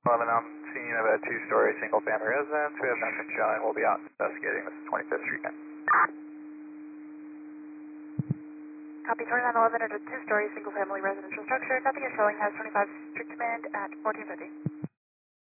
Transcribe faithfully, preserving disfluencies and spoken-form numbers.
eleven on scene of a two-story single-family residence. We have nothing showing. We'll be out investigating. This is twenty-fifth Street. Copy twenty-nine eleven at a two-story single-family residential structure. Nothing is showing. Has twenty-five Street Command at fourteen fifty.